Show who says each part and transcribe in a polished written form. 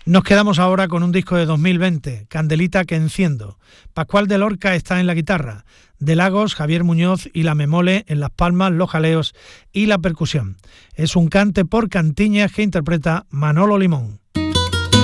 Speaker 1: Nos quedamos ahora con un disco de 2020, Candelita que enciendo. Pascual de Lorca está en la guitarra, de Lagos, Javier Muñoz y la memole en las palmas, los jaleos y la percusión. Es un cante por cantiñas que interpreta Manolo Limón.